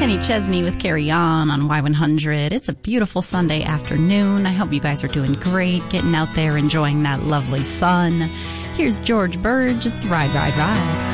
Kenny Chesney with Carry On Y100. It's a beautiful Sunday afternoon. I hope you guys are doing great, getting out there, enjoying that lovely sun. Here's George Burge. It's Ride, Ride, Ride.